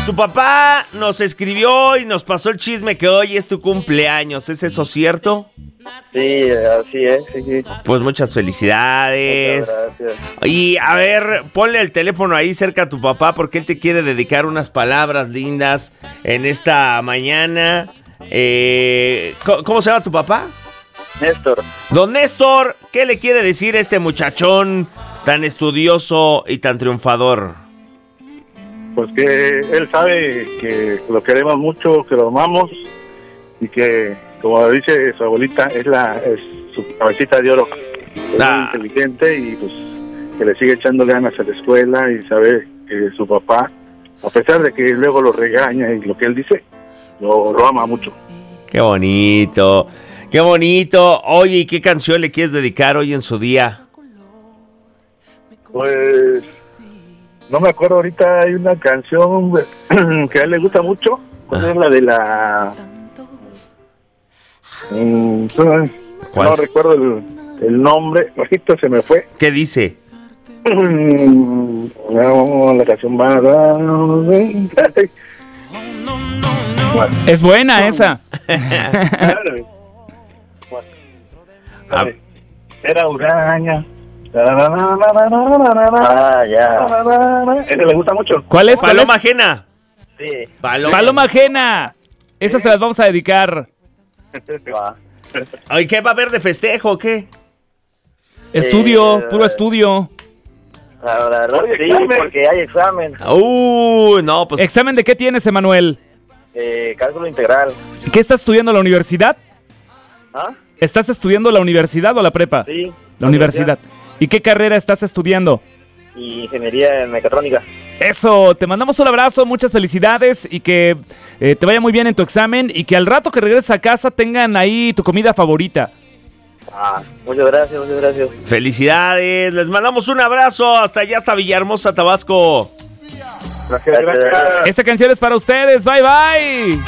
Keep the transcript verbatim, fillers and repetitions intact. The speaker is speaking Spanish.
Tu papá nos escribió y nos pasó el chisme que hoy es tu cumpleaños. ¿Es eso cierto? Sí, así es, sí, sí. Pues muchas felicidades. Muchas gracias. Y a ver, ponle el teléfono ahí cerca a tu papá porque él te quiere dedicar unas palabras lindas en esta mañana. Eh, ¿Cómo se llama tu papá? Néstor. Don Néstor, ¿qué le quiere decir a este muchachón tan estudioso y tan triunfador? Pues que él sabe que lo queremos mucho, que lo amamos y que, como dice su abuelita, es la es su cabecita de oro. Es Ah. muy inteligente y pues que le sigue echando ganas a la escuela y sabe que su papá, a pesar de que luego lo regaña y lo que él dice, lo, lo ama mucho. Qué bonito, qué bonito. Oye, ¿y qué canción le quieres dedicar hoy en su día? Pues no me acuerdo ahorita, hay una canción que a él le gusta mucho, pues es la de la... Mm, ¿Cuál? no recuerdo el, el nombre, ahorita se me fue. ¿Qué dice? No, la canción va... Es buena esa. Ah. Era Uraña. Ah, ya. Ese le gusta mucho. ¿Cuál es? ¿Cuál es? Paloma ajena. Sí. Paloma. Paloma ajena. Esas se las vamos a dedicar. Va. Ay, ¿qué va a haber de festejo o qué? Estudio, Eh, puro estudio. La verdad, Oye, sí, examen. porque hay examen. Uh, no, pues ¿Examen de qué tienes, Emanuel? Eh, cálculo integral. ¿Qué estás estudiando en la universidad? ¿Ah? ¿Estás estudiando la universidad o la prepa? Sí. La universidad. ¿Y qué carrera estás estudiando? Y ingeniería en mecatrónica. Eso, te mandamos un abrazo, muchas felicidades y que eh, te vaya muy bien en tu examen y que al rato que regreses a casa tengan ahí tu comida favorita. Ah, muchas gracias, muchas gracias. felicidades. Les mandamos un abrazo hasta allá, hasta Villahermosa, Tabasco. Gracias, gracias. Esta canción es para ustedes, bye bye.